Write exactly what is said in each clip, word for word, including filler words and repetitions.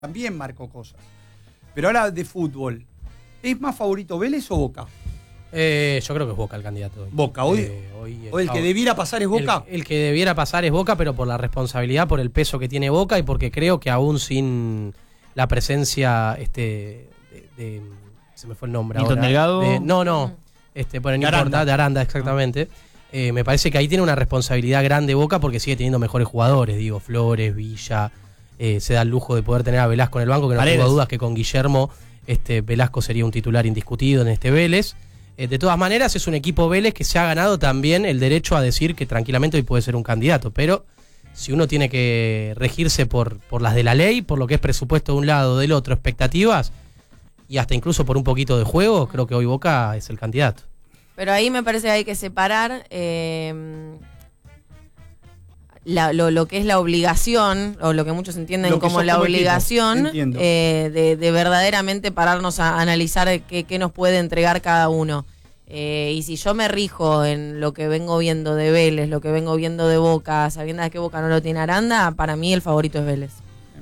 también marcó cosas. Pero ahora de fútbol, ¿es más favorito Vélez o Boca? Eh, yo creo que es Boca el candidato. Hoy. Boca, hoy, eh, hoy o el que debiera pasar es Boca. El, el que debiera pasar es Boca, pero por la responsabilidad, por el peso que tiene Boca y porque creo que aún sin la presencia este de, de se me fue el nombre Milton ahora. Delgado. De, no, no, este, bueno, no de importa, Aranda. de Aranda, exactamente. Eh, me parece que ahí tiene una responsabilidad grande Boca porque sigue teniendo mejores jugadores, digo, Flores, Villa, eh, se da el lujo de poder tener a Velasco en el banco, que no Paredes. tengo dudas que con Guillermo este Velasco sería un titular indiscutido en este Vélez. Eh, de todas maneras, es un equipo Vélez que se ha ganado también el derecho a decir que tranquilamente hoy puede ser un candidato, pero si uno tiene que regirse por, por las de la ley, por lo que es presupuesto de un lado, del otro, expectativas, y hasta incluso por un poquito de juego, creo que hoy Boca es el candidato. Pero ahí me parece que hay que separar eh, la, lo, lo que es la obligación, o lo que muchos entienden Lo que como sos la como equipo, obligación, entiendo. eh, de, de verdaderamente pararnos a analizar qué, qué nos puede entregar cada uno. Eh, y si yo me rijo en lo que vengo viendo de Vélez, lo que vengo viendo de Boca, sabiendo que Boca no lo tiene Aranda, para mí el favorito es Vélez.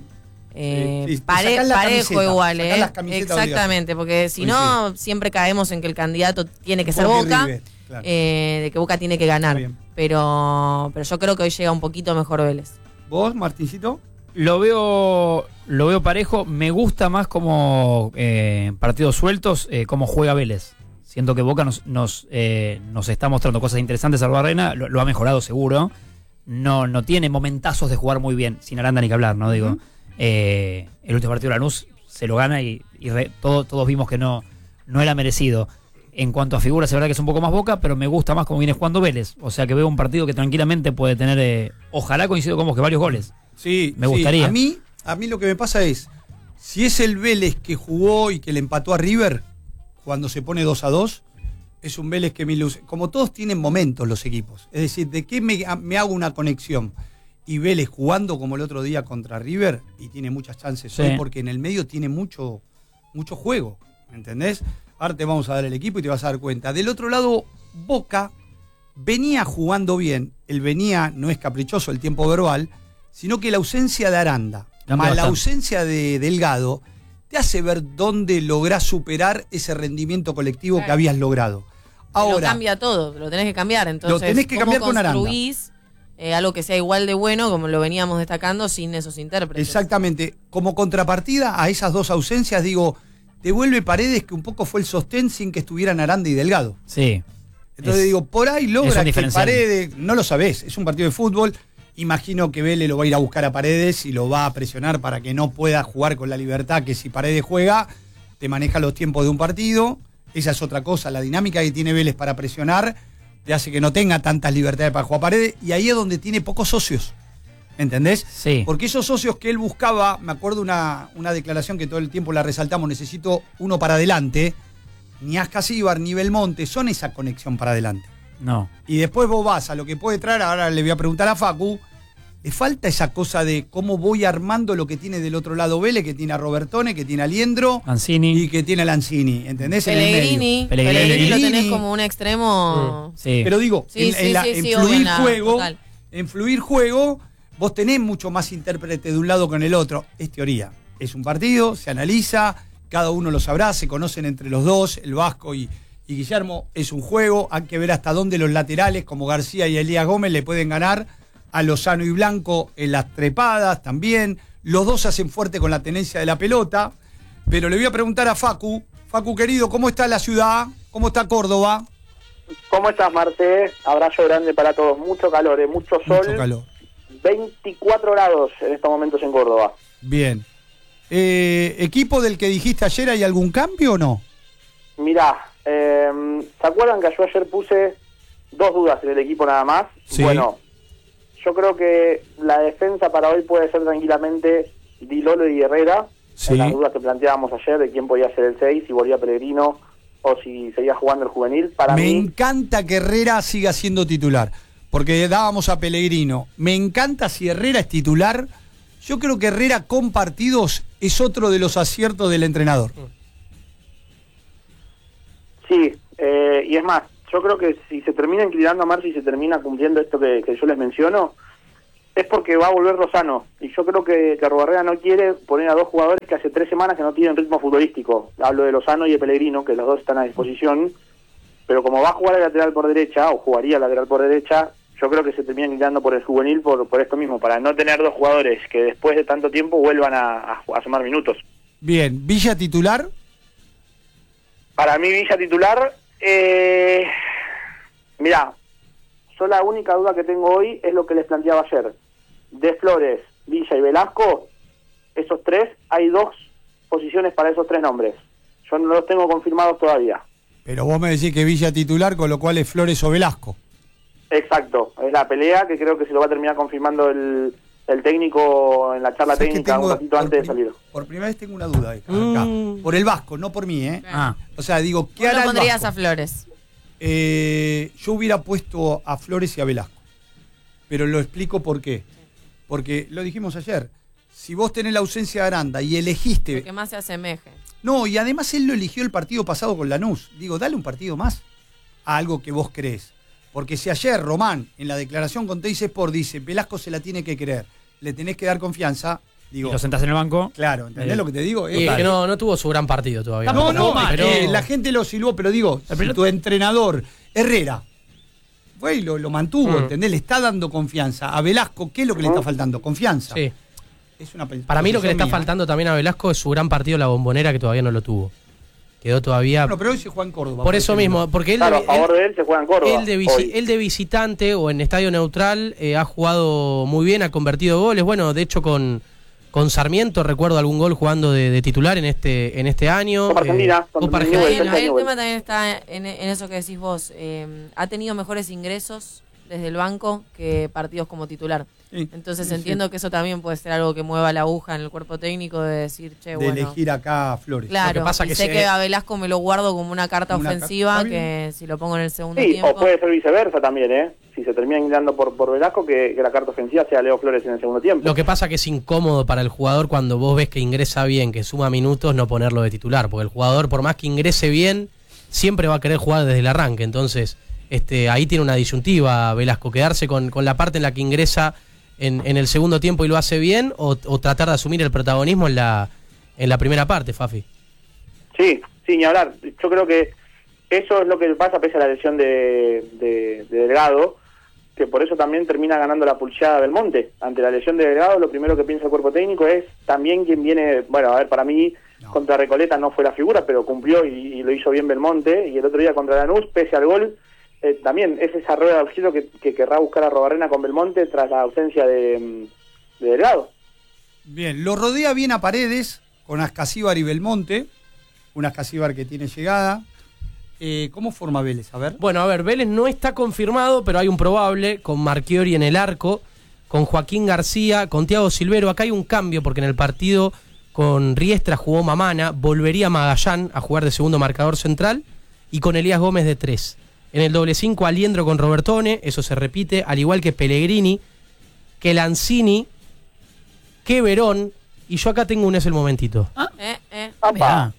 Eh, Sí, sí, pare- sacás la parejo camiseta, igual, sacás ¿eh? las camisetas Exactamente, porque si no, siempre caemos en que el candidato tiene que ser Jorge Boca, River, claro. eh, de que Boca tiene que ganar. Está bien. Pero, pero yo creo que hoy llega un poquito mejor Vélez. ¿Vos, Martincito? Lo veo lo veo parejo. Me gusta más como eh, partidos sueltos, eh, cómo juega Vélez. Siento que Boca nos nos, eh, nos está mostrando cosas interesantes. Arbarrena lo, lo ha mejorado seguro. No no tiene momentazos de jugar muy bien, sin Aranda ni que hablar, ¿no? Digo, Uh-huh. eh, el último partido de Lanús se lo gana y, y re- todo, todos vimos que no, no era merecido. En cuanto a figuras, es verdad que es un poco más Boca, pero me gusta más cómo viene jugando Vélez. O sea que veo un partido que tranquilamente puede tener, eh, ojalá coincido con vos, que varios goles. Sí, Me sí. gustaría. A mí, a mí lo que me pasa es, si es el Vélez que jugó y que le empató a River, cuando se pone dos a dos, es un Vélez que me ilusiona. Como todos tienen momentos los equipos. Es decir, ¿de qué me, me hago una conexión? Y Vélez jugando como el otro día contra River, y tiene muchas chances Sí. hoy, porque en el medio tiene mucho, mucho juego, ¿entendés? Ahora te vamos a dar el equipo y te vas a dar cuenta. Del otro lado, Boca venía jugando bien. Él venía, no es caprichoso el tiempo verbal, sino que la ausencia de Aranda, Cambia más la bastante. ausencia de Delgado, te hace ver dónde lográs superar ese rendimiento colectivo Claro. que habías logrado. Lo Ahora, cambia todo, lo tenés que cambiar. Entonces, tenés que ¿cómo cambiar con Aranda. construís, eh, algo que sea igual de bueno, como lo veníamos destacando, sin esos intérpretes? exactamente, como contrapartida a esas dos ausencias, digo, te vuelve Paredes, que un poco fue el sostén sin que estuvieran Aranda y Delgado. Sí. Entonces Es- digo, por ahí es logra un que diferencial. Paredes, no lo sabés, es un partido de fútbol, imagino que Vélez lo va a ir a buscar a Paredes y lo va a presionar para que no pueda jugar con la libertad que si Paredes juega, te maneja los tiempos de un partido, esa es otra cosa, la dinámica que tiene Vélez para presionar te hace que no tenga tantas libertades para jugar Paredes, y ahí es donde tiene pocos socios, ¿entendés? Sí. Porque esos socios que él buscaba, me acuerdo una, una declaración que todo el tiempo la resaltamos, necesito uno para adelante, ni Ascasíbar ni Belmonte son esa conexión para adelante. No. Y después vos vas a lo que puede traer, ahora le voy a preguntar a Facu, le falta esa cosa de cómo voy armando lo que tiene del otro lado Vélez, que tiene a Robertone, que tiene a Liendro Mancini. y que tiene a Lanzini, ¿entendés? En el medio. Pellegrini, Pellegrini. Pellegrini lo tenés Pellegrini. como un extremo. Sí. Pero digo, Sí, en, sí, en la- sí, en sí, fluir obvio, la- juego, total. en fluir juego, vos tenés mucho más intérprete de un lado con el otro. Es teoría. Es un partido, se analiza, cada uno lo sabrá, se conocen entre los dos, el Vasco y, y Guillermo. Es un juego, hay que ver hasta dónde los laterales, como García y Elías Gómez, le pueden ganar a Lozano y Blanco en las trepadas también. Los dos se hacen fuerte con la tenencia de la pelota. Pero le voy a preguntar a Facu. Facu, querido, ¿cómo está la ciudad? ¿Cómo está Córdoba? ¿Cómo estás, Marte? Abrazo grande para todos. Mucho calor, ¿eh? Mucho sol. Mucho calor. veinticuatro grados en estos momentos en Córdoba. Bien. Eh, ¿Equipo del que dijiste ayer, hay algún cambio o no? Mirá, eh, ¿se acuerdan que yo ayer puse dos dudas en el equipo nada más? Sí. Bueno, yo creo que la defensa para hoy puede ser tranquilamente Di Lolo y Herrera. Sí. En las dudas que planteábamos ayer de quién podía ser el seis, si volvía Pellegrino o si seguía jugando el juvenil. Para Me mí, encanta que Herrera siga siendo titular, porque dábamos a Pellegrino. Me encanta si Herrera es titular. Yo creo que Herrera con partidos es otro de los aciertos del entrenador. sí, eh, y es más, yo creo que si se termina inclinando a Marci y se termina cumpliendo esto que, que yo les menciono, es porque va a volver Lozano. Y yo creo que, que Arruabarrena no quiere poner a dos jugadores que hace tres semanas que no tienen ritmo futbolístico. Hablo de Lozano y de Pellegrino, que los dos están a disposición. Pero como va a jugar el lateral por derecha, o jugaría el lateral por derecha, yo creo que se termina inclinando por el juvenil por, por esto mismo, para no tener dos jugadores que después de tanto tiempo vuelvan a, a, a sumar minutos. Bien, Villa titular. Para mí Villa titular, eh, mirá, yo la única duda que tengo hoy es lo que les planteaba ayer. De Flores, Villa y Velasco, esos tres, hay dos posiciones para esos tres nombres. Yo no los tengo confirmados todavía. Pero vos me decís que Villa titular, con lo cual es Flores o Velasco. Exacto, es la pelea que creo que se lo va a terminar confirmando el, el técnico en la charla ¿Sabés que técnica tengo- un ratito por antes de prim- salir. Por primera vez tengo una duda acá. Mm. Por el Vasco, no por mí, ¿eh? Ah, O sea, digo, ¿qué ¿Cómo hará lo el pondrías Vasco? a Flores? Eh, yo hubiera puesto a Flores y a Velasco. Pero lo explico por qué. Porque lo dijimos ayer. Si vos tenés la ausencia de Aranda y elegiste... Lo que más se asemeje. No, y además él lo eligió el partido pasado con Lanús. Digo, dale un partido más a algo que vos crees. Porque si ayer Román, en la declaración con Teis Sport, dice Velasco se la tiene que creer, le tenés que dar confianza, digo... y lo sentás en el banco. Claro, ¿entendés Eh, lo que te digo? Y Es- que no, no tuvo su gran partido todavía. no, no, mal, pero eh. la gente lo silbó, pero digo, La si pelota- tu entrenador, Herrera, fue y lo, lo mantuvo, Mm. ¿entendés? Le está dando confianza. A Velasco, ¿qué es lo que le está faltando? Confianza. Sí. Es una pe- Para mí lo que le está posición mía. faltando también a Velasco es su gran partido en la Bombonera, que todavía no lo tuvo. Quedó todavía... Bueno, pero hoy se juega en Córdoba. por eso ejemplo. mismo, porque él... Claro, a él- favor de él se juega en Córdoba. Él de, visi- hoy. él de visitante o en estadio neutral eh, ha jugado muy bien, ha convertido goles. Bueno, de hecho con, con Sarmiento recuerdo algún gol jugando de, de titular en este en este año. Copa Argentina, Eh, con Copa Newell's. Argentina. Ahí el, ahí el Newell's. tema también está en, en eso que decís vos. Eh, ha tenido mejores ingresos desde el banco que partidos como titular. Sí, Entonces sí, entiendo sí. que eso también puede ser algo que mueva la aguja en el cuerpo técnico de decir, che, De bueno. elegir acá a Flores. Claro, Lo que pasa y que sé se- que a Velasco me lo guardo como una carta Como una ofensiva, carta, está bien. que si lo pongo en el segundo Sí, tiempo. o puede ser viceversa también, ¿eh? Si se termina inclinando por, por Velasco, que, que la carta ofensiva sea Leo Flores en el segundo tiempo. Lo que pasa que es incómodo para el jugador cuando vos ves que ingresa bien, que suma minutos, no ponerlo de titular, porque el jugador por más que ingrese bien, siempre va a querer jugar desde el arranque. Entonces, este, ahí tiene una disyuntiva Velasco, quedarse con, con la parte en la que ingresa en, en el segundo tiempo y lo hace bien, o, o tratar de asumir el protagonismo en la, en la primera parte, Fafi. Sí, sí, ni hablar. Yo creo que eso es lo que pasa pese a la lesión de, de, de Delgado, que por eso también termina ganando la pulseada Belmonte. Ante la lesión de Delgado, lo primero que piensa el cuerpo técnico es también quien viene, bueno, a ver, para mí No. contra Recoleta no fue la figura, pero cumplió y, y lo hizo bien Belmonte, y el otro día contra Lanús, pese al gol, eh, también es esa rueda de auxilio que, que querrá buscar a Robarrena con Belmonte tras la ausencia de, de Delgado. Bien, lo rodea bien a Paredes, con Ascasíbar y Belmonte. Un Ascasíbar que tiene llegada. Eh, ¿Cómo forma Vélez? A ver. Bueno, a ver, Vélez no está confirmado, pero hay un probable con Marchiori en el arco, con Joaquín García, con Thiago Silvero. Acá hay un cambio porque en el partido con Riestra jugó Mamana, volvería Magallán a jugar de segundo marcador central y con Elías Gómez de tres. En el doble cinco, Aliendro con Robertone, eso se repite, al igual que Pellegrini, que Lanzini, que Verón, y yo acá tengo un es el momentito. Eh, eh. ¡Apa! Mirá.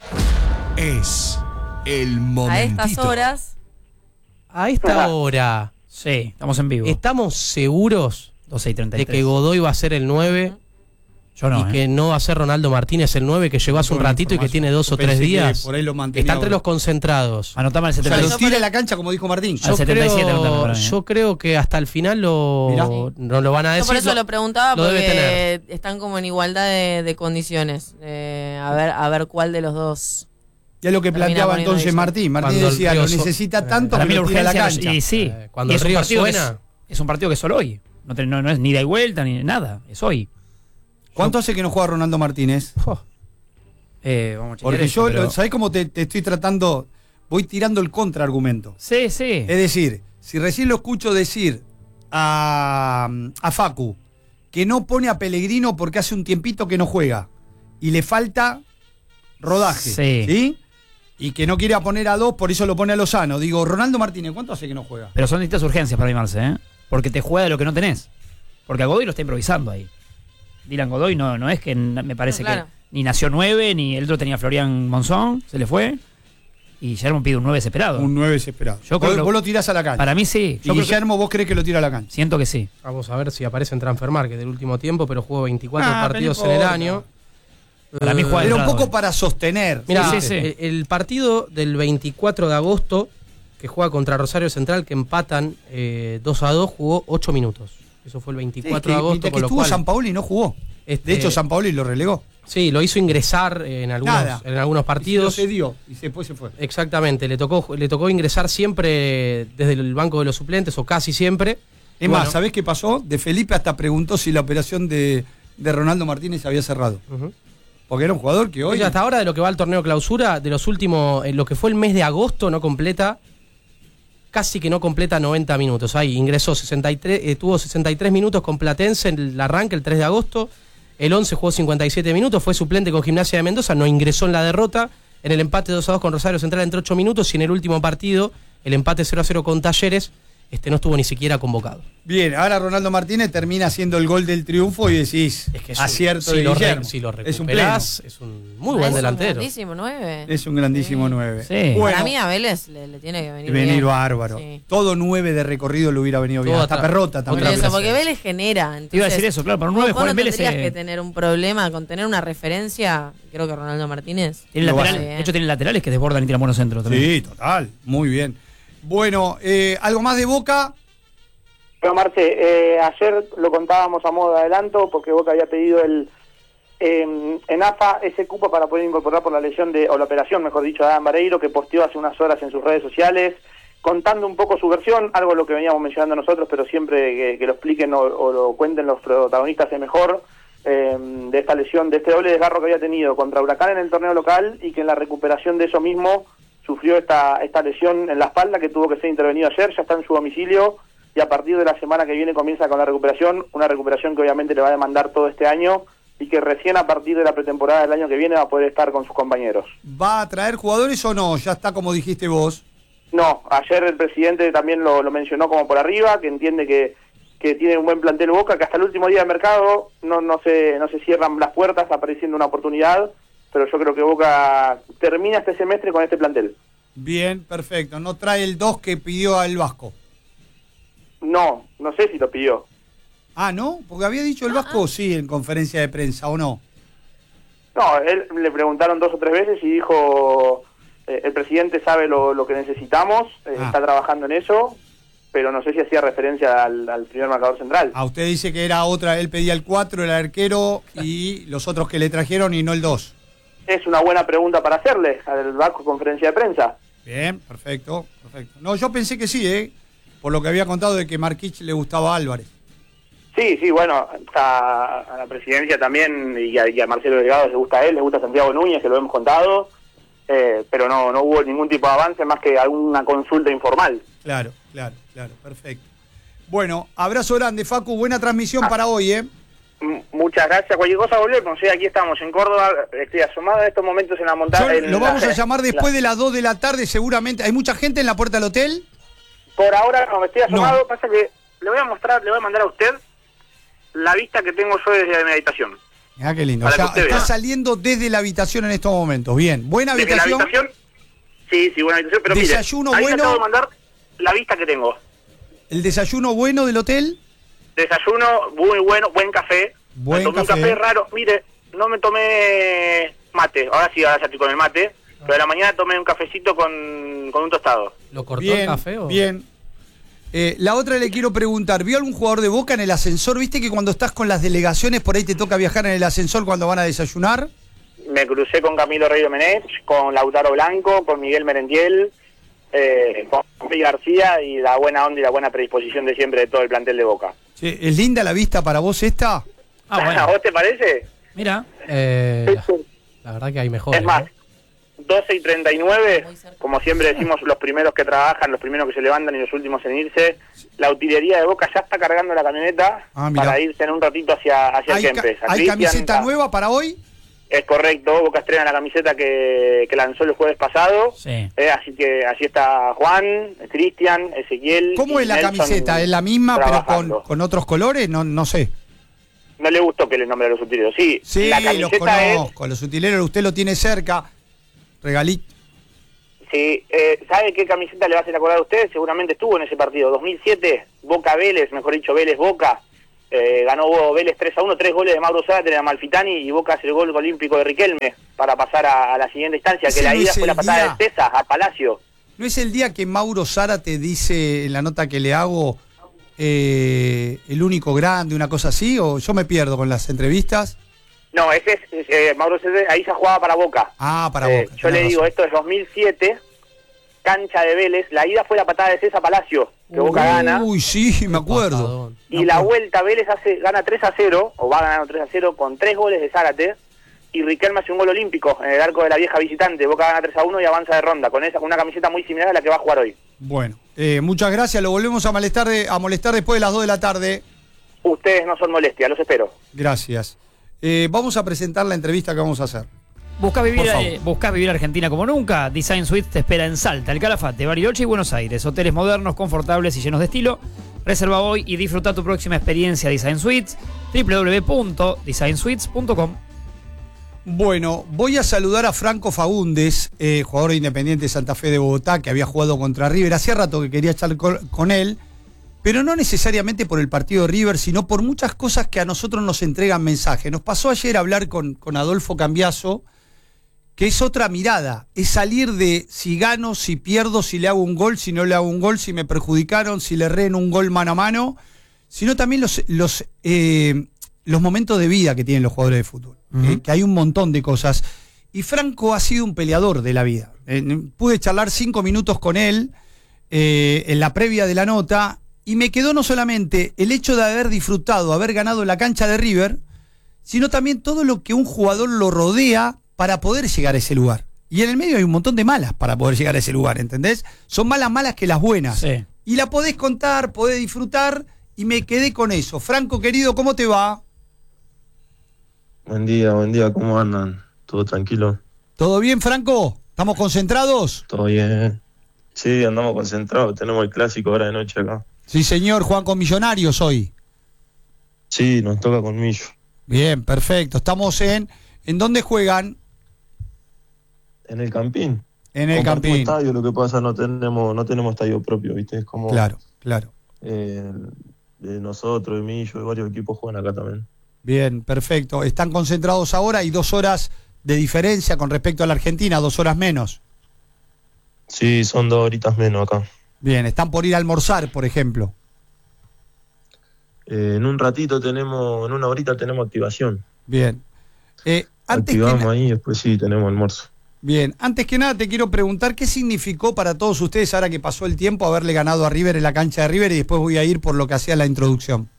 Es el A momentito. estas horas, A esta hora, Sí, estamos en vivo. ¿estamos seguros doce y treinta y de tres. que Godoy va a ser el nueve? Yo no, y ¿eh? que no va a ser Ronaldo Martínez el nueve, que llegó hace un Buena ratito y que información. tiene dos Yo o tres pensé que días. por ahí lo mantenía Está entre ahora. los concentrados. Anotame el O sea, setenta y lo seis. tira a la cancha, como dijo Martín. Al Yo setenta y siete creo, anotame para mí, ¿eh? yo creo que hasta el final lo, Mirá. no lo van a yo decir. por eso lo preguntaba, lo debe porque están como en igualdad de, de condiciones. Eh, a ver a ver cuál de los dos. Ya es lo que Termina planteaba poniendo entonces Villa. Martín. Martín Cuando el decía, Río lo so- necesita tanto Para que mí la lo tira a la urgencia, cancha. y sí. Eh, cuando Y el es un Río partido que suena. Es, es un partido que es solo hoy. No, te- no, no es ni da y vuelta ni nada. Es hoy. ¿Cuánto hace que no juega Ronaldo Martínez? Eh, vamos a chequear Porque eso, yo, pero- lo- ¿sabés cómo te, te estoy tratando? Voy tirando el contraargumento. Sí, sí. Es decir, si recién lo escucho decir a, a Facu que no pone a Pellegrino porque hace un tiempito que no juega y le falta rodaje, Sí. ¿sí? Y que no quiere poner a dos, por eso lo pone a Lozano. Digo, Ronaldo Martínez, ¿cuánto hace que no juega? Pero son distintas urgencias para mí, Marce, ¿eh? Porque te juega de lo que no tenés. Porque a Godoy lo está improvisando ahí. Dylan Godoy no, no es que n- me parece No, claro. que ni nació nueve, ni el otro tenía Florian Monzón, se le fue. y Guillermo pide un nueve desesperado. Un nueve desesperado. Yo creo vos, que- vos lo tirás a la cancha. Para mí sí. y Yo creo que- Guillermo, ¿vos crees que lo tira a la cancha? siento que sí. Vamos a ver si aparece en Transfermarkt del último tiempo, pero jugó veinticuatro Ah, pero partidos no en el importa. año. Para mí juega Eh, Era un entrada poco hoy. para sostener. Mira, Sí, sí, sí. El, el partido del veinticuatro de agosto, que juega contra Rosario Central, que empatan eh, dos a dos, jugó ocho minutos. Eso fue el Sí, veinticuatro que, de agosto, mientras que con lo estuvo cual... San Paoli y no jugó. este, De hecho, San Paoli lo relegó. Sí, lo hizo ingresar en algunos, Nada. en algunos partidos. Y se lo cedió y después se fue. Exactamente, le tocó, le tocó ingresar siempre desde el banco de los suplentes, o casi siempre. Es Bueno, más, ¿sabés qué pasó? De Felipe hasta preguntó si la operación de, de Ronaldo Martínez había cerrado. ujú. Porque era un jugador que hoy... Oye, hasta ahora de lo que va al torneo clausura, de los últimos, en lo que fue el mes de agosto, no completa, casi que no completa noventa minutos. Ahí ingresó sesenta y tres, eh, tuvo sesenta y tres minutos con Platense en el arranque, el tres de agosto. El once jugó cincuenta y siete minutos, fue suplente con Gimnasia de Mendoza, no ingresó en la derrota. En el empate dos a dos con Rosario Central entre ocho minutos, y en el último partido, el empate cero a cero con Talleres, este no estuvo ni siquiera convocado. Bien, ahora Ronaldo Martínez termina haciendo el gol del triunfo y decís, Es que es un- acierto si, de lo re- Guillermo. si lo es un recuperás, es un muy Es buen un delantero. grandísimo nueve. pleno. Es un grandísimo Sí. nueve. Sí. Bueno, Para mí a Vélez le, le tiene que venir venir bien. bárbaro. Sí. Todo nueve de recorrido le hubiera venido bien. Todo Hasta atrás. Perrota Por también. Otra eso, vez. porque Vélez genera. Entonces, Te iba a decir eso, claro, para un nueve vos juega no en Vélez. tendrías eh, que tener un problema con tener una referencia. Creo que Ronaldo Martínez. tiene Lo va a lateral- hacer. de hecho, tiene laterales que desbordan y tiran buenos centros también. Sí, total. Muy bien. Bueno, eh, ¿algo más de Boca? Bueno, Marce, eh, ayer lo contábamos a modo de adelanto porque Boca había pedido el eh, en A F A ese cupo para poder incorporar por la lesión de, o la operación, mejor dicho, de Adam Vareiro, que posteó hace unas horas en sus redes sociales, contando un poco su versión, algo lo que veníamos mencionando nosotros, pero siempre que, que lo expliquen o, o lo cuenten los protagonistas es mejor, eh, de esta lesión, de este doble desgarro que había tenido contra Huracán en el torneo local y que en la recuperación de eso mismo sufrió esta, esta lesión en la espalda que tuvo que ser intervenido ayer, ya está en su domicilio. Y a partir de la semana que viene comienza con la recuperación, una recuperación que obviamente le va a demandar todo este año y que recién a partir de la pretemporada del año que viene va a poder estar con sus compañeros. ¿Va a traer jugadores o no? Ya está como dijiste vos. No, ayer el presidente también lo, lo mencionó como por arriba, que entiende que, que tiene un buen plantel Boca, que hasta el último día de mercado no, no, se, no se cierran las puertas apareciendo una oportunidad, pero yo creo que Boca termina este semestre con este plantel. Bien, perfecto. No trae el dos que pidió al Vasco. No, no sé si lo pidió. Ah, ¿no? Porque había dicho el Vasco sí en conferencia de prensa, ¿o no? No, él le preguntaron dos o tres veces y dijo, eh, el presidente sabe lo, lo que necesitamos, eh, Ah. está trabajando en eso, pero no sé si hacía referencia al, al primer marcador central. A usted dice que era otra, él pedía el cuatro, el arquero y los otros que le trajeron y no el dos. Es una buena pregunta para hacerle al Vasco conferencia de prensa. Bien, perfecto, perfecto. No, yo pensé que sí, ¿eh? Por lo que había contado de que Marquich le gustaba a Álvarez. Sí, sí, bueno, a, a la presidencia también y a, y a Marcelo Delgado le gusta a él, le gusta a Santiago Núñez, que lo hemos contado, eh, pero no, no hubo ningún tipo de avance más que alguna consulta informal. Claro, claro, claro, perfecto. Bueno, abrazo grande, Facu, buena transmisión para hoy, ¿eh? M- Muchas gracias. Cualquier cosa, volvemos. Sí, aquí estamos en Córdoba. Estoy asomado en estos momentos en la montaña. Yo- lo vamos a llamar después de las dos de la tarde, seguramente. ¿Hay mucha gente en la puerta del hotel? Por ahora no me estoy asomado. No. Pasa que le voy a mostrar, le voy a mandar a usted la vista que tengo yo desde mi habitación. Ah, qué lindo. Para que Ya usted está vea. saliendo desde la habitación en estos momentos. Bien, buena Desde la habitación. habitación. Sí, sí, buena habitación. Pero Desayuno mire, ahí bueno. le acabo de mandar la vista que tengo. El desayuno bueno del hotel. Desayuno muy bueno, buen café. Buen me tomé café. un café raro. Mire, no me tomé mate. Ahora sí, ahora ya estoy con el mate. Pero a la mañana tomé un cafecito con, con un tostado. ¿Lo cortó Bien, el café o? bien. Eh, la otra le quiero preguntar, ¿vio algún jugador de Boca en el ascensor? ¿Viste que cuando estás con las delegaciones por ahí te toca viajar en el ascensor cuando van a desayunar? Me crucé con Camilo Rey Domenech, con Lautaro Blanco, con Miguel Merentiel, eh, con Luis García y la buena onda y la buena predisposición de siempre de todo el plantel de Boca. Che, ¿es linda la vista para vos esta? Ah, ¿A bueno. vos te parece? Mira. Eh, la, la verdad que hay mejores. Es más, ¿no? doce y treinta y nueve, Muy cerca. como siempre decimos, los primeros que trabajan, los primeros que se levantan y los últimos en irse. La utilería de Boca ya está cargando la camioneta Ah, mirá. para irse en un ratito hacia, hacia ¿Hay, el ca- Kempes. A ¿hay Cristian, camiseta a- nueva para hoy? Es correcto, Boca estrena la camiseta que, que lanzó el jueves pasado. Sí. Eh, así que así está Juan, Cristian, Ezequiel. ¿Cómo y es la Nelson camiseta? ¿Es la misma pero con, trabajando. con otros colores? No, no sé. No le gustó que le nombre a los utileros. Sí, Sí, la los camiseta es... conozco. Los utileros, usted lo tiene cerca. Regalito. Sí, eh, ¿sabe qué camiseta le va a hacer acordar a usted? Seguramente estuvo en ese partido. dos mil siete, Boca Vélez, mejor dicho, Vélez Boca. Eh, ganó Vélez tres a uno, tres goles de Mauro Zárate, de Amalfitani, y Boca hace el gol olímpico de Riquelme para pasar a, a la siguiente instancia, que la ida fue la patada de César a Palacio. ¿No es el día que Mauro Zárate dice en la nota que le hago eh, el único grande, una cosa así? ¿O yo me pierdo con las entrevistas? No, ese es, eh, Mauro Zárate, ahí ya jugaba para Boca. Ah, para eh, Boca. Yo le digo, razón. esto es dos mil siete, cancha de Vélez, la ida fue la patada de César Palacio, que Boca gana. Uy, sí, me acuerdo. Y la vuelta Vélez hace, gana tres a cero, o va ganando tres a cero, con tres goles de Zárate, y Riquelme hace un gol olímpico en el arco de la vieja visitante. Boca gana tres a uno y avanza de ronda, con esa con una camiseta muy similar a la que va a jugar hoy. Bueno, eh, muchas gracias, lo volvemos a molestar, de, a molestar después de las dos de la tarde. Ustedes no son molestia, los espero. Gracias. Eh, vamos a presentar la entrevista que vamos a hacer. ¿Buscás vivir, Por favor. eh, ¿Buscás vivir Argentina como nunca? Design Suites te espera en Salta, El Calafate, Bariloche y Buenos Aires. Hoteles modernos, confortables y llenos de estilo. Reserva hoy y disfruta tu próxima experiencia Design Suites. doble u doble u doble u punto design suites punto com. Bueno, voy a saludar a Franco Fagundes, eh, jugador de Independiente Santa Fe de Bogotá, que había jugado contra River. Hacía rato que quería estar con, con él, pero no necesariamente por el partido de River, sino por muchas cosas que a nosotros nos entregan mensaje. Nos pasó ayer a hablar con, con Adolfo Cambiaso, que es otra mirada, es salir de si gano, si pierdo, si le hago un gol, si no le hago un gol, si me perjudicaron, si le erré en un gol mano a mano, sino también los, los, eh, los momentos de vida que tienen los jugadores de fútbol, uh-huh. eh, que hay un montón de cosas. Y Franco ha sido un peleador de la vida. Eh, pude charlar cinco minutos con él eh, en la previa de la nota, y me quedó no solamente el hecho de haber disfrutado, haber ganado la cancha de River, sino también todo lo que un jugador lo rodea para poder llegar a ese lugar. Y en el medio hay un montón de malas para poder llegar a ese lugar, ¿entendés? Son más las malas que las buenas. Sí. Y la podés contar, podés disfrutar, y me quedé con eso. Franco, querido, ¿cómo te va? Buen día, buen día, ¿cómo andan? ¿Todo tranquilo? ¿Todo bien, Franco? ¿Estamos concentrados? Todo bien. Sí, andamos concentrados, tenemos el clásico ahora de noche acá. Sí, señor, Juan, con Millonarios hoy. Sí, nos toca con Millo. Bien, perfecto. Estamos en... ¿En dónde juegan? En el Campín. En el Compartimos Campín. estadio, lo que pasa no tenemos no tenemos estadio propio, ¿viste? Es como... Claro, claro. Eh, de nosotros, de Millo, de varios equipos juegan acá también. Bien, perfecto. ¿Están concentrados ahora? ¿Hay dos horas de diferencia con respecto a la Argentina? ¿Dos horas menos? Sí, son dos horitas menos acá. Bien, ¿están por ir a almorzar, por ejemplo? Eh, en un ratito tenemos, en una horita tenemos activación. Bien. Eh, antes Activamos que ahí y después sí, tenemos almuerzo. Bien, antes que nada te quiero preguntar qué significó para todos ustedes, ahora que pasó el tiempo, haberle ganado a River en la cancha de River, y después voy a ir por lo que hacía la introducción.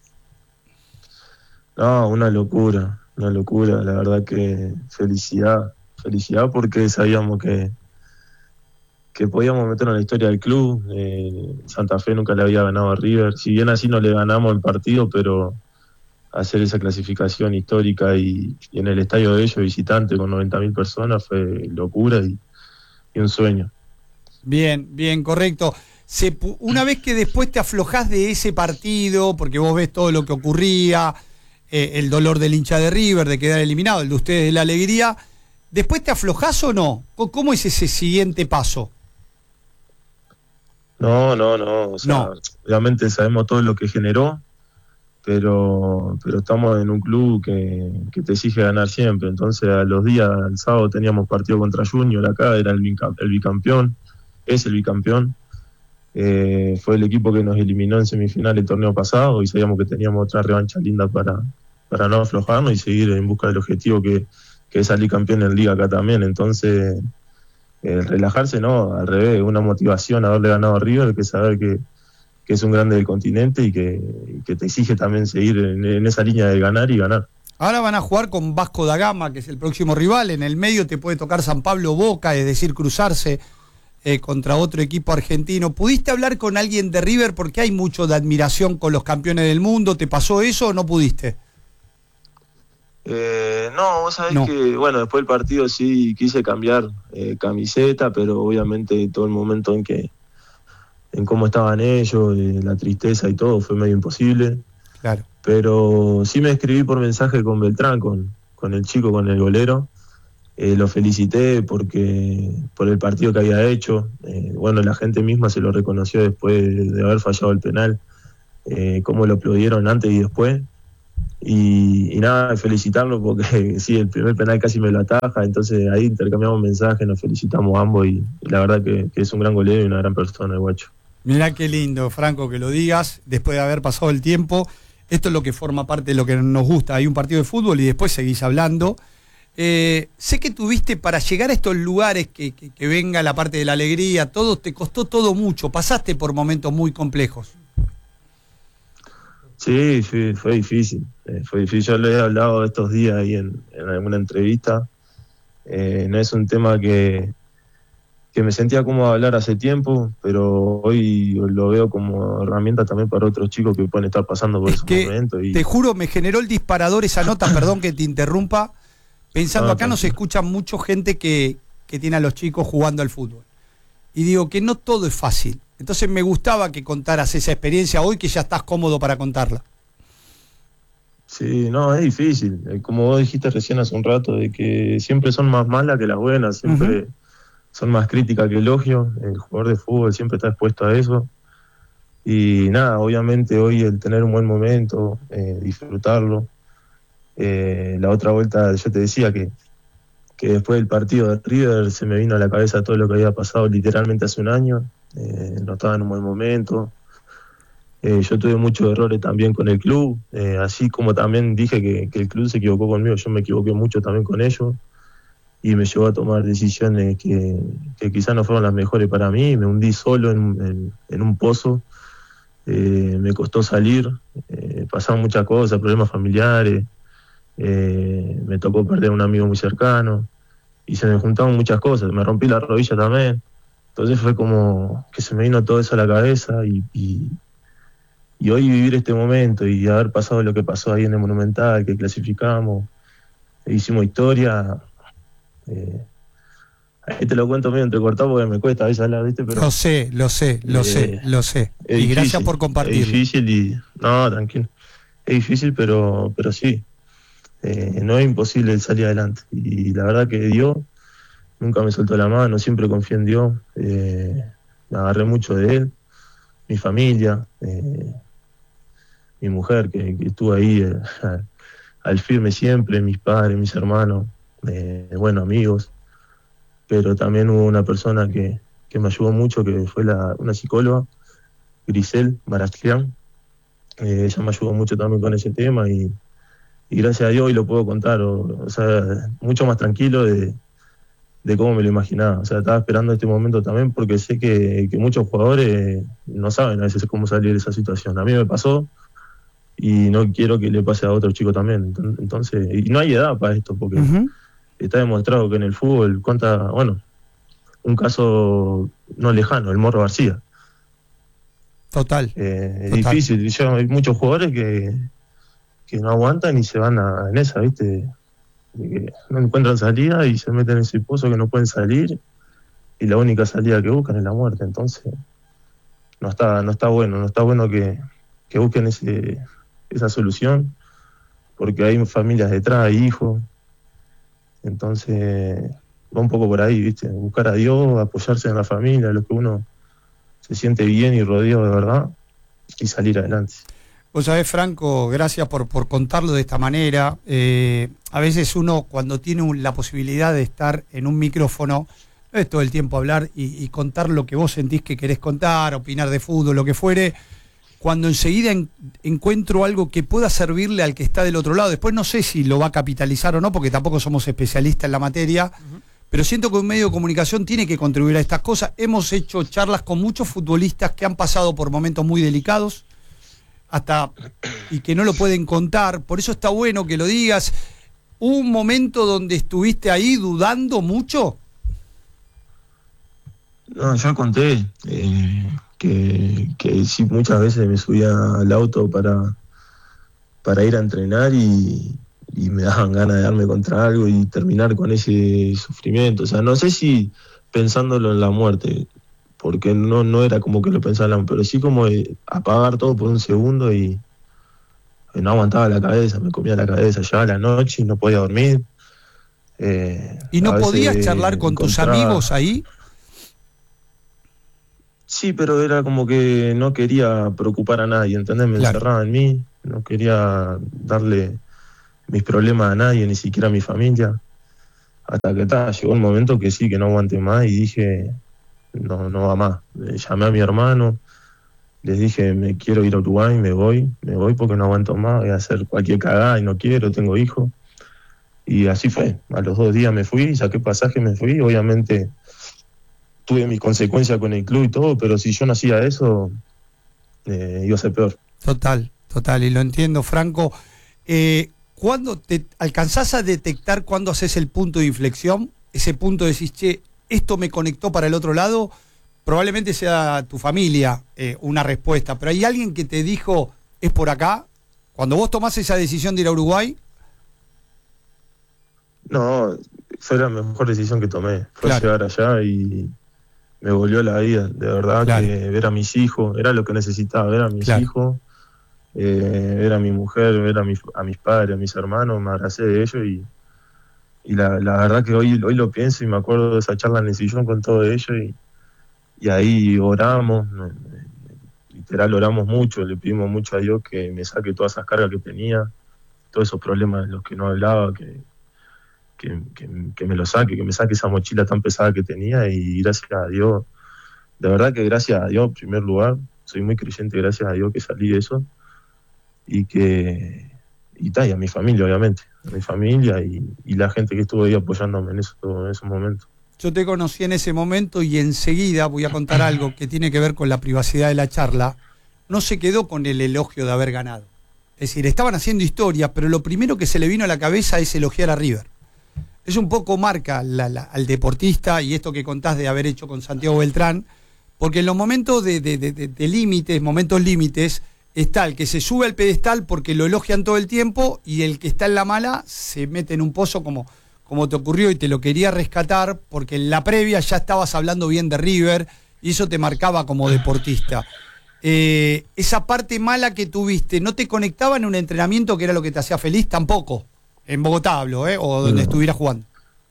No, una locura, una locura, la verdad que felicidad, felicidad porque sabíamos que, que podíamos meternos en la historia del club. eh, Santa Fe nunca le había ganado a River, si bien así no le ganamos el partido, pero hacer esa clasificación histórica y, y en el estadio de ellos, visitante, con noventa mil personas, fue locura y, y un sueño. Bien, bien, correcto. Se, una vez que después te aflojás de ese partido, porque vos ves todo lo que ocurría, eh, el dolor del hincha de River, de quedar eliminado, el de ustedes de la alegría, ¿después te aflojás o no? ¿Cómo es ese siguiente paso? No, no, no, o sea, No. obviamente sabemos todo lo que generó, pero pero estamos en un club que, que te exige ganar siempre. Entonces a los días, el sábado teníamos partido contra Junior acá, era el, bicam- el bicampeón, es el bicampeón. Eh, fue el equipo que nos eliminó en semifinal el torneo pasado y sabíamos que teníamos otra revancha linda para, para no aflojarnos y seguir en busca del objetivo que, que es salir campeón en Liga acá también. Entonces, eh, relajarse no, al revés, una motivación haberle ganado a River, que saber que que es un grande del continente y que, y que te exige también seguir en, en esa línea de ganar y ganar. Ahora van a jugar con Vasco da Gama, que es el próximo rival. En el medio te puede tocar San Pablo Boca, es decir, cruzarse eh, contra otro equipo argentino. ¿Pudiste hablar con alguien de River? Porque hay mucho de admiración con los campeones del mundo. ¿Te pasó eso o no pudiste? Eh, no, vos sabés No. que, bueno, después del partido sí quise cambiar eh, camiseta, pero obviamente todo el momento en que en cómo estaban ellos, eh, la tristeza y todo, fue medio imposible. Claro. Pero sí me escribí por mensaje con Beltrán, con, con el chico, con el golero. eh, lo felicité porque por el partido que había hecho. Eh, bueno, la gente misma se lo reconoció después de haber fallado el penal, eh, cómo lo aplaudieron antes y después. Y, y nada, felicitarlo porque sí, el primer penal casi me lo ataja, entonces ahí intercambiamos mensajes, nos felicitamos ambos y, y la verdad que, que es un gran golero y una gran persona el guacho. Mirá qué lindo, Franco, que lo digas después de haber pasado el tiempo. Esto es lo que forma parte de lo que nos gusta. Hay un partido de fútbol y después seguís hablando. Eh, sé que tuviste para llegar a estos lugares, que, que, que venga la parte de la alegría, todo, te costó todo mucho, pasaste por momentos muy complejos. Sí, fue, fue difícil, eh, fue difícil. Yo le he hablado estos días ahí en, en alguna entrevista. Eh, no es un tema que, que me sentía cómodo hablar hace tiempo, pero hoy lo veo como herramienta también para otros chicos que pueden estar pasando por es esos que, momentos. Y... te juro, me generó el disparador esa nota, perdón que te interrumpa, pensando Ah, acá nos escucha mucho gente que, que tiene a los chicos jugando al fútbol. Y digo que no todo es fácil. Entonces me gustaba que contaras esa experiencia hoy que ya estás cómodo para contarla. Sí, no, es difícil. Eh, Como vos dijiste recién hace un rato, de que siempre son más malas que las buenas, siempre uh-huh. son más críticas que elogios. El jugador de fútbol siempre está expuesto a eso. Y nada, obviamente hoy el tener un buen momento, eh, disfrutarlo. Eh, la otra vuelta yo te decía que, que después del partido de River se me vino a la cabeza todo lo que había pasado literalmente hace un año. Eh, no estaba en un buen momento. Eh, yo tuve muchos errores también con el club, eh, así como también dije que, que el club se equivocó conmigo, yo me equivoqué mucho también con ellos y me llevó a tomar decisiones que, que quizás no fueron las mejores para mí. Me hundí solo en, en, en un pozo, eh, me costó salir, eh, pasaron muchas cosas, problemas familiares, eh, me tocó perder a un amigo muy cercano y se me juntaron muchas cosas, me rompí la rodilla también. Entonces fue como que se me vino todo eso a la cabeza y, y, y hoy vivir este momento y haber pasado lo que pasó ahí en el Monumental, que clasificamos, e hicimos historia, eh, ahí te lo cuento medio entrecortado porque me cuesta a veces hablar, ¿viste? Pero, lo sé, lo sé, lo eh, sé, lo sé. Y difícil, gracias por compartirlo. Es difícil y... No, tranquilo. Es difícil, pero, pero sí. Eh, no es imposible salir adelante. Y la verdad que Dios nunca me soltó la mano, siempre confié en Dios, eh, me agarré mucho de Él, mi familia, eh, mi mujer que, que estuvo ahí eh, al, al firme siempre, mis padres, mis hermanos, eh, bueno, amigos, pero también hubo una persona que, que me ayudó mucho, que fue la, una psicóloga, Grisel Maraslian, eh, ella me ayudó mucho también con ese tema y, y gracias a Dios hoy lo puedo contar, o, o sea, mucho más tranquilo de de cómo me lo imaginaba. O sea, estaba esperando este momento también porque sé que, que muchos jugadores no saben a veces cómo salir de esa situación. A mí me pasó y no quiero que le pase a otro chico también. Entonces, y no hay edad para esto porque uh-huh. está demostrado que en el fútbol cuenta, bueno, un caso no lejano, el Morro García. Total. Eh, es Total. difícil. Yo, hay muchos jugadores que, que no aguantan y se van a, en esa, ¿viste? Que no encuentran salida y se meten en ese pozo que no pueden salir y la única salida que buscan es la muerte. Entonces no está no está bueno no está bueno que, que busquen ese esa solución porque hay familias detrás, hay hijos. Entonces va un poco por ahí, ¿viste? Buscar a Dios, apoyarse en la familia, lo que uno se siente bien y rodeado de verdad y salir adelante. Vos sabés, Franco, gracias por, por contarlo de esta manera. Eh, a veces uno, cuando tiene un, la posibilidad de estar en un micrófono, no es todo el tiempo hablar y, y contar lo que vos sentís que querés contar, opinar de fútbol, lo que fuere, cuando enseguida en, encuentro algo que pueda servirle al que está del otro lado. Después no sé si lo va a capitalizar o no, porque tampoco somos especialistas en la materia, uh-huh. pero siento que un medio de comunicación tiene que contribuir a estas cosas. Hemos hecho charlas con muchos futbolistas que han pasado por momentos muy delicados, hasta y que no lo pueden contar, por eso está bueno que lo digas. ¿Hubo un momento donde estuviste ahí dudando mucho? No, yo conté eh, que, que sí, muchas veces me subía al auto para, para ir a entrenar y, y me daban ganas de darme contra algo y terminar con ese sufrimiento. O sea, no sé si pensándolo en la muerte, porque no, no era como que lo pensaban, pero sí como apagar todo por un segundo y, y no aguantaba la cabeza, me comía la cabeza, llegaba la noche y no podía dormir, Eh, ¿Y no a veces podías charlar con tus encontraba- amigos ahí? Sí, pero era como que no quería preocupar a nadie, ¿entendés? Me Claro. encerraba en mí, no quería darle mis problemas a nadie, ni siquiera a mi familia. Hasta que ta, llegó un momento que sí, que no aguanté más y dije, no, no va más. Le llamé a mi hermano, les dije, me quiero ir a Uruguay, me voy, me voy porque no aguanto más, voy a hacer cualquier cagada y no quiero, tengo hijos. Y así fue, a los dos días me fui, saqué pasaje, me fui, obviamente tuve mis consecuencias con el club y todo, pero si yo no hacía eso, eh, iba a ser peor. Total, total, y lo entiendo, Franco. Eh, ¿Cuándo te alcanzás a detectar cuándo haces el punto de inflexión? Ese punto decís, che, esto me conectó para el otro lado. Probablemente sea tu familia eh, una respuesta, pero ¿hay alguien que te dijo, es por acá? Cuando vos tomás esa decisión de ir a Uruguay, No, fue la mejor decisión que tomé, fue Claro. llegar allá y me volvió la vida, de verdad, Claro. que ver a mis hijos, era lo que necesitaba, ver a mis Claro. hijos, eh, ver a mi mujer, ver a, mi, a mis padres, a mis hermanos, me abracé de ellos y, y la, la verdad que hoy, hoy lo pienso y me acuerdo de esa charla en el sillón con todos ellos y, y ahí oramos, eh, literal oramos mucho, le pedimos mucho a Dios que me saque todas esas cargas que tenía, todos esos problemas de los que no hablaba, que, que, que, que me lo saque, que me saque esa mochila tan pesada que tenía y gracias a Dios, de verdad que gracias a Dios en primer lugar, soy muy creyente, gracias a Dios que salí de eso y que y, ta, y a mi familia obviamente, a mi familia y, y la gente que estuvo ahí apoyándome en, eso, en esos momentos. yo te conocí en ese momento y enseguida voy a contar algo que tiene que ver con la privacidad de la charla. No se quedó con el elogio de haber ganado. Es decir, estaban haciendo historia, pero lo primero que se le vino a la cabeza es elogiar a River. Es un poco marca la, la, al deportista y esto que contás de haber hecho con Santiago Beltrán, porque en los momentos de, de, de, de, de límites, momentos límites, está el que se sube al pedestal porque lo elogian todo el tiempo y el que está en la mala se mete en un pozo como, como te ocurrió y te lo quería rescatar porque en la previa ya estabas hablando bien de River y eso te marcaba como deportista. Eh, esa parte mala que tuviste, ¿no te conectaba en un entrenamiento que era lo que te hacía feliz? Tampoco. En Bogotá hablo, ¿eh? O donde No. estuvieras jugando.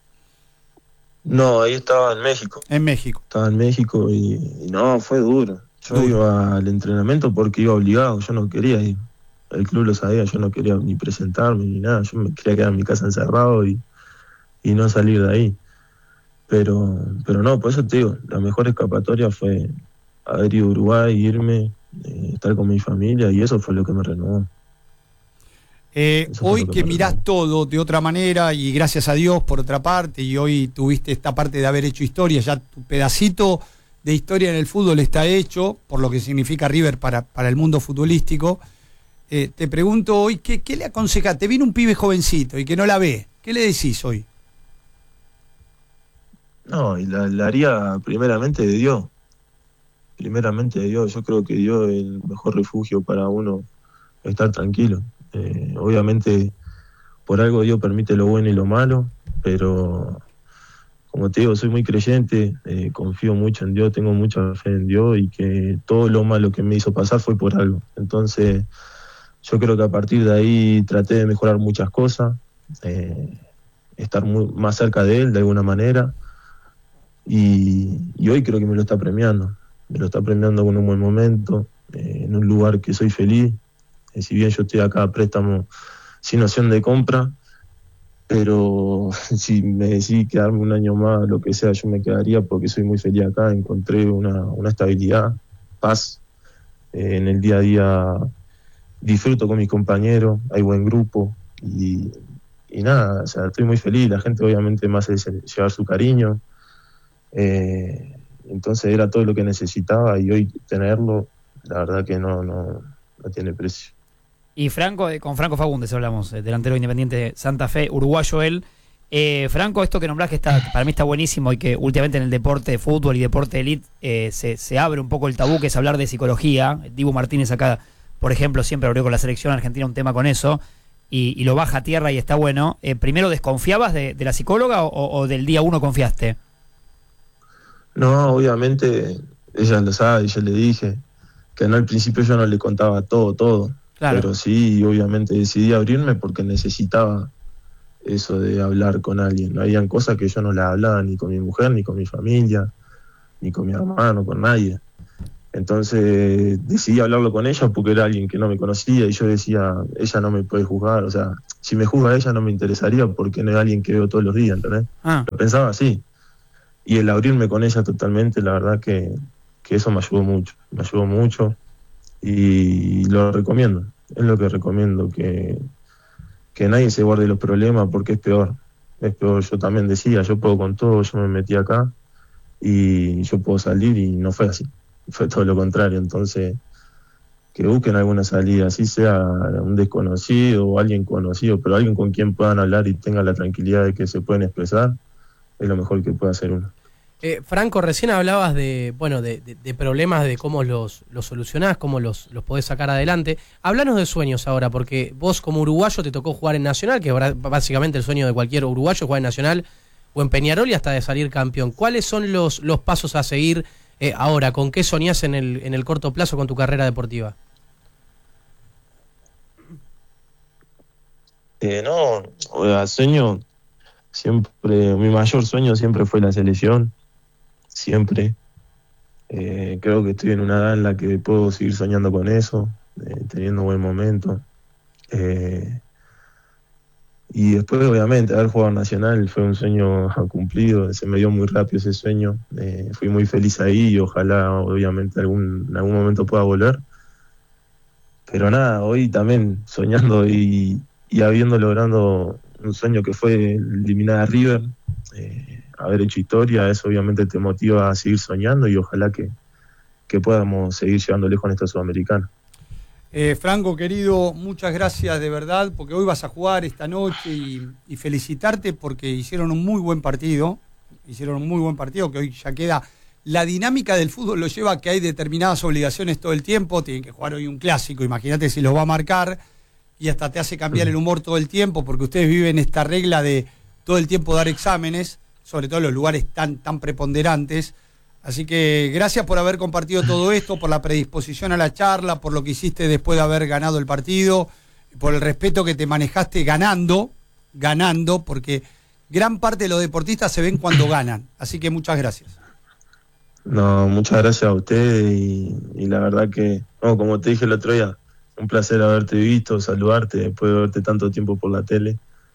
No, ahí estaba en México. En México. Estaba en México y, y no, fue duro. Yo Duro. iba al entrenamiento porque iba obligado, yo no quería ir. El club lo sabía, yo no quería ni presentarme ni nada. Yo me quería quedar en mi casa encerrado y, y no salir de ahí. Pero, pero no, por eso te digo, la mejor escapatoria fue haber ido a Uruguay, irme, eh, estar con mi familia y eso fue lo que me renovó. Eh, Eso fue hoy lo que que me mirás renovó. todo de otra manera y gracias a Dios por otra parte y hoy tuviste esta parte de haber hecho historia, ya tu pedacito de historia en el fútbol está hecho, por lo que significa River para, para el mundo futbolístico. Eh, te pregunto hoy, ¿qué, qué le aconsejás? Te viene un pibe jovencito y que no la ve, ¿qué le decís hoy? No, y la, la haría primeramente de Dios. Primeramente de Dios. Yo creo que Dios es el mejor refugio para uno estar tranquilo. Eh, obviamente, por algo Dios permite lo bueno y lo malo, pero como te digo, soy muy creyente, eh, confío mucho en Dios, tengo mucha fe en Dios y que todo lo malo que me hizo pasar fue por algo. Entonces, yo creo que a partir de ahí traté de mejorar muchas cosas, eh, estar muy, más cerca de Él de alguna manera. Y, y hoy creo que me lo está premiando, me lo está premiando con un buen momento, eh, en un lugar que soy feliz, eh, si bien yo estoy acá a préstamo sin opción de compra, pero si me decís quedarme un año más, lo que sea, yo me quedaría porque soy muy feliz acá, encontré una, una estabilidad, paz, eh, en el día a día disfruto con mis compañeros, hay buen grupo y, y nada, o sea, estoy muy feliz, la gente obviamente me hace llevar su cariño. Eh, entonces era todo lo que necesitaba y hoy tenerlo, la verdad que no, no, no tiene precio. Y Franco, eh, con Franco Fagundes hablamos, eh, delantero independiente de Santa Fe, uruguayo él. Eh, Franco, esto que nombrás que está, para mí está buenísimo y que últimamente en el deporte de fútbol y deporte de elite eh, se, se abre un poco el tabú, que es hablar de psicología. Dibu Martínez acá, por ejemplo, siempre abrió con la selección argentina un tema con eso y, y lo baja a tierra y está bueno. Eh, ¿Primero desconfiabas de, de la psicóloga o, o del día uno confiaste? No, obviamente ella lo sabe, yo le dije que no, al principio yo no le contaba todo, todo, Claro. pero sí, obviamente decidí abrirme porque necesitaba eso de hablar con alguien. Habían cosas que yo no las hablaba ni con mi mujer, ni con mi familia, ni con mi hermano, con nadie. Entonces decidí hablarlo con ella porque era alguien que no me conocía y yo decía, ella no me puede juzgar, o sea, si me juzga ella no me interesaría porque no es alguien que veo todos los días, ¿entendés? Ah. Lo pensaba así. Y el abrirme con ella totalmente, la verdad que, que eso me ayudó mucho, me ayudó mucho y lo recomiendo, es lo que recomiendo, que, que nadie se guarde los problemas porque es peor, es peor. Yo también decía, yo puedo con todo, yo me metí acá y yo puedo salir y no fue así. Fue todo lo contrario, entonces que busquen alguna salida, así sea un desconocido o alguien conocido, pero alguien con quien puedan hablar y tengan la tranquilidad de que se pueden expresar, es lo mejor que puede hacer uno. Eh, Franco, recién hablabas de, bueno, de, de, de problemas, de cómo los, los solucionás, cómo los, los podés sacar adelante. Háblanos de sueños ahora, porque vos como uruguayo te tocó jugar en Nacional, que es básicamente el sueño de cualquier uruguayo, jugar en Nacional o en Peñarol y hasta de salir campeón. ¿Cuáles son los, los pasos a seguir Eh, ahora, ¿con qué soñás en el, en el corto plazo con tu carrera deportiva? Eh, no, o sea, sueño, siempre, mi mayor sueño siempre fue la selección, siempre. Eh, creo que estoy en una edad en la que puedo seguir soñando con eso, eh, teniendo un buen momento. Eh, y después, obviamente, haber jugado Nacional fue un sueño cumplido, se me dio muy rápido ese sueño, eh, fui muy feliz ahí y ojalá, obviamente, algún, en algún momento pueda volver. Pero nada, hoy también soñando y, y habiendo logrado un sueño que fue eliminar a River, eh, haber hecho historia, eso obviamente te motiva a seguir soñando y ojalá que, que podamos seguir llegando lejos en esta Sudamericana. Eh, Franco, querido, muchas gracias de verdad, porque hoy vas a jugar esta noche y, y felicitarte porque hicieron un muy buen partido, hicieron un muy buen partido que hoy ya queda. La dinámica del fútbol lo lleva a que hay determinadas obligaciones todo el tiempo, tienen que jugar hoy un clásico, imagínate si los va a marcar y hasta te hace cambiar el humor todo el tiempo porque ustedes viven esta regla de todo el tiempo dar exámenes, sobre todo en los lugares tan, tan preponderantes. Así que gracias por haber compartido todo esto, por la predisposición a la charla, por lo que hiciste después de haber ganado el partido, por el respeto que te manejaste ganando, ganando, porque gran parte de los deportistas se ven cuando ganan. Así que muchas gracias. No, muchas gracias a ustedes y, y la verdad que, no, como te dije el otro día, un placer haberte visto, saludarte después de verte tanto tiempo por la tele.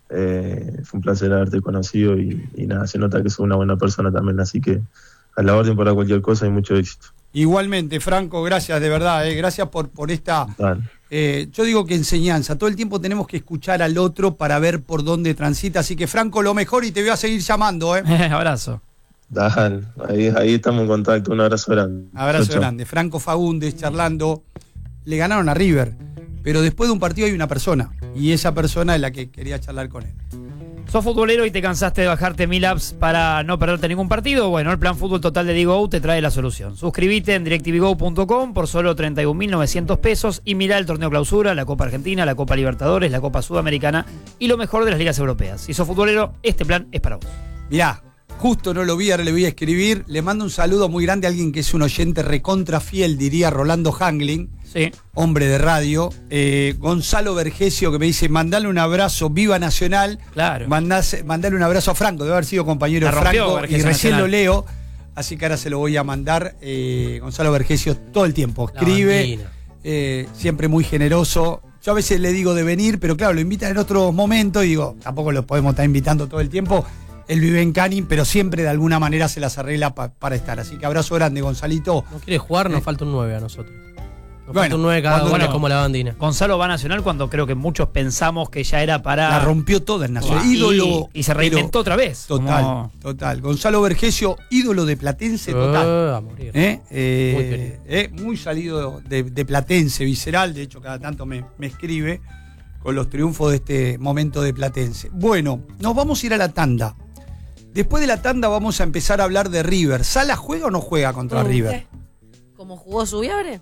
Eh, fue un placer haberte conocido y, y nada, se nota que sos una buena persona también, así que a la orden para cualquier cosa y mucho éxito. Igualmente, Franco, gracias de verdad, eh, gracias por, por esta, eh, yo digo que enseñanza, todo el tiempo tenemos que escuchar al otro para ver por dónde transita, así que Franco, lo mejor y te voy a seguir llamando. Eh. Abrazo. Dale, ahí, ahí estamos en contacto, un abrazo grande. Abrazo chau, chau. grande, Franco Fagundes charlando, le ganaron a River, pero después de un partido hay una persona, y esa persona es la que quería charlar con él. ¿Sos futbolero y te cansaste de bajarte mil apps para no perderte ningún partido? Bueno, el plan Fútbol Total de Digo te trae la solución. Suscríbete en directv go punto com por solo treinta y un mil novecientos pesos y mirá el torneo clausura, la Copa Argentina, la Copa Libertadores, la Copa Sudamericana y lo mejor de las ligas europeas. Si sos futbolero, este plan es para vos. Mirá, justo no lo vi, ahora le voy a escribir. Le mando un saludo muy grande a alguien que es un oyente recontra fiel, diría Rolando Hangling. Sí. Hombre de radio, eh, Gonzalo Vergesio, que me dice, mandale un abrazo, viva Nacional. Claro. Mandás, mandale un abrazo a Franco, debe haber sido compañero de Franco, y recién Nacional. lo leo, así que ahora se lo voy a mandar. eh, Gonzalo Vergesio todo el tiempo escribe, eh, siempre muy generoso. Yo a veces le digo de venir, pero claro, lo invitan en otros momentos y digo, tampoco lo podemos estar invitando todo el tiempo. Él vive en Canning, pero siempre de alguna manera se las arregla pa, para estar. Así que abrazo grande, Gonzalito. No quiere jugar, nos Eh. falta un nueve a nosotros. Nos Bueno, falta un nueve cada cuando- uno, es como la bandina. Gonzalo va a Nacional cuando creo que muchos pensamos que ya era para... La rompió toda en Nacional. Y- ídolo. Y, se reinventó pero- otra vez. Total, Como- total. Gonzalo Vergesio, ídolo de Platense total. Eh, a morir. ¿Eh? Eh, Muy querido. eh, muy salido de, de Platense, visceral. De hecho, cada tanto me, me escribe con los triunfos de este momento de Platense. Bueno, nos vamos a ir a la tanda. Después de la tanda vamos a empezar a hablar de River. ¿Sala juega o no juega contra River? ¿Cómo jugó Subiabre?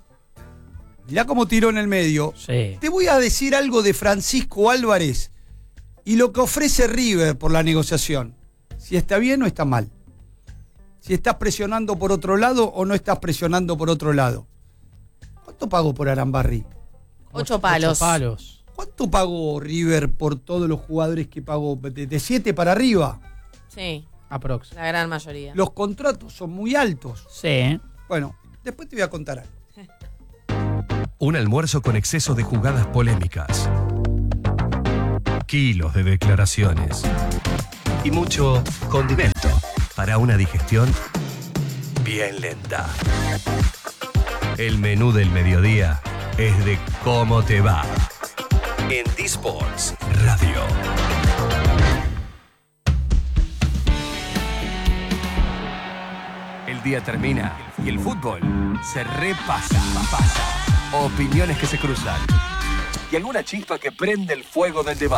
Mirá cómo tiró en el medio. Sí. Te voy a decir algo de Francisco Álvarez y lo que ofrece River por la negociación. Si está bien o está mal. Si estás presionando por otro lado o no estás presionando por otro lado. ¿Cuánto pagó por Arambarri? Ocho palos. Ocho palos. ¿Cuánto pagó River por todos los jugadores que pagó? ¿De siete para arriba? Sí. Aprox. La gran mayoría. Los contratos son muy altos. Sí. Bueno, después te voy a contar algo. Un almuerzo con exceso de jugadas polémicas. Kilos de declaraciones. Y mucho condimento para una digestión bien lenta. El menú del mediodía es de cómo te va. En D-Sports Radio. El día termina y el fútbol se repasa. Pasa. Opiniones que se cruzan. Y alguna chispa que prende el fuego del debate.